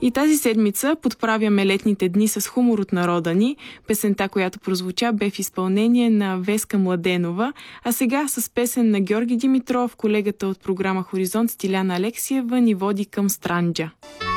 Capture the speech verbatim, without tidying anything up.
И тази седмица подправяме летните дни с хумор от народа ни. Песента, която прозвуча, бе в изпълнение на Веска Младенова, а сега с песен на Георги Димитров, колегата от програма Хоризонт Стиляна Алексиева ни води към Странджа.